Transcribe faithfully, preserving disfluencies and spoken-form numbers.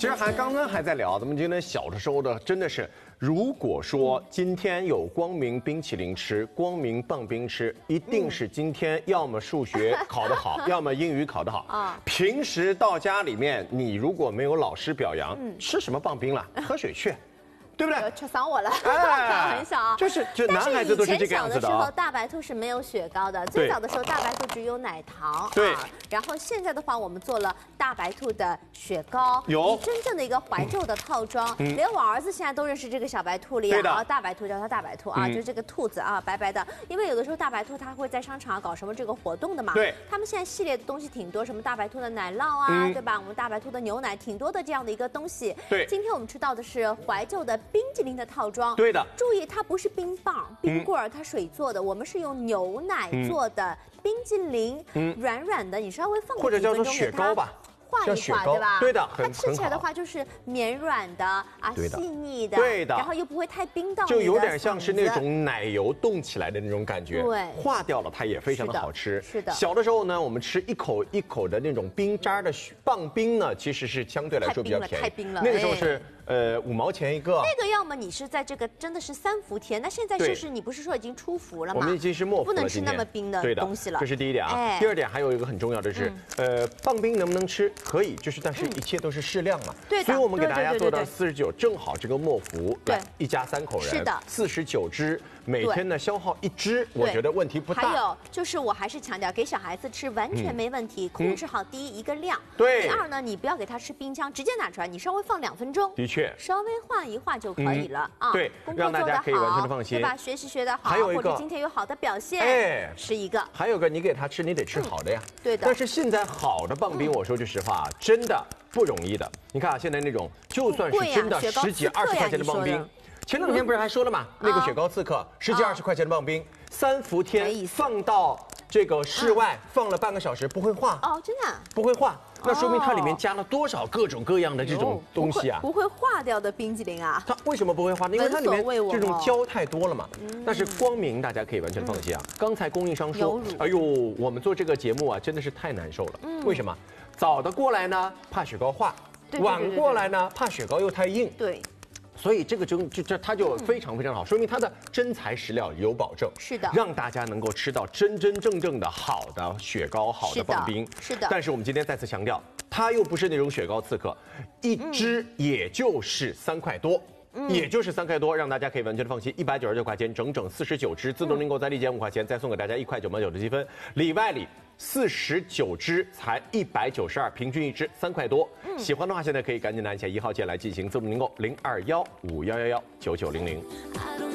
其实还刚刚还在聊，咱们今天小的时候的真的是，如果说今天有光明冰淇淋吃，光明棒冰吃，一定是今天要么数学考得好，要么英语考得好啊。平时到家里面，你如果没有老师表扬，吃什么棒冰了？喝水去。 对不对？ 吃伤我了， 哎、 开玩笑啊。 就是就男孩子都是这个样子的、啊。 但是以前小的时候，大白兔是没有雪糕的。最早的时候，大白兔只有奶糖。 对。 啊、然后现在的话，我们做了大白兔的雪糕， 有真正的一个怀旧的套装。嗯、连我儿子现在都认识这个小白兔了呀。 啊，大白兔叫它大白兔啊，嗯、就是这个兔子啊，白白的。因为有的时候大白兔它会在商场搞什么这个活动的嘛。 对。 他们现在系列的东西挺多，什么大白兔的奶酪啊，嗯、对吧？我们大白兔的牛奶挺多的这样的一个东西。 对。 今天我们吃到的是怀旧的冰激凌的套装。 对的， 注意它不是冰棒、冰棍儿，它水做的，我们是用牛奶做的冰激凌，嗯，软软的，你稍微放或者叫做雪糕吧。 化一化，对吧？ 对的， 它吃起来的话就是绵软的啊，细腻的， 对的， 然后又不会太冰到， 就有点像是那种奶油冻起来的那种感觉。 对， 化掉了它也非常的好吃。 是的， 小的时候呢，我们吃一口一口的那种冰渣的棒冰呢，其实是相对来说比较便宜， 太冰了， 那个时候是呃五毛钱一个。 那个要么你是在这个真的是三伏天，那现在就是你不是说已经出伏了吗？ 我们已经是末伏了， 不能吃那么冰的东西了。 这是第一点啊。第二点还有一个很重要的是，呃，棒冰能不能吃？可以，就是但是。 一切都是适量嘛， 对， 所以我们给大家做到四十九，正好这个末伏， 对， 一家三口人， 是的， 四十九只，每天呢消耗一只，我觉得问题不大。 还有就是，我还是强调，给小孩子吃完全没问题，控制好第一一个量， 对。 第二呢，你不要给他吃冰箱，直接拿出来，你稍微放两分钟， 的确， 稍微化一化就可以了啊。 对，让大家可以完全的放心， 对吧？学习学得好， 还有一个， 或者今天有好的表现， 哎， 是一个。 还有个，你给他吃，你得吃好的呀， 对的。 但是现在好的棒冰，我说句实话，真的。 不容易的，你看啊，现在那种就算是真的十几二十块钱的棒冰，前两天不是还说了吗？那个雪糕刺客十几二十块钱的棒冰，三伏天放到这个室外放了半个小时不会化哦，真的不会化，那说明它里面加了多少各种各样的这种东西啊？ 不会化掉的冰激凌啊？ 它为什么不会化？因为它里面这种胶太多了嘛。但是光明大家可以完全放心啊。刚才供应商说，哎呦，我们做这个节目啊，真的是太难受了。为什么？ 早的过来呢，怕雪糕化；晚过来呢，怕雪糕又太硬。 对， 所以这个就就这它就非常非常好，说明它的真材实料有保证。 是的， 让大家能够吃到真真正正的好的雪糕、好的棒冰。 是的。 但是我们今天再次强调，它又不是那种雪糕刺客，一支也就是三块多。 嗯、也就是三块多，让大家可以完全的放心，一百九十九块钱，整整四十九支，自动订购再立减五块钱，再送给大家一块九毛九的积分，里外里四十九支才一百九十二，平均一支三块多。嗯、喜欢的话，现在可以赶紧拿起一号键来进行自动订购，零二幺五幺幺幺九九零零。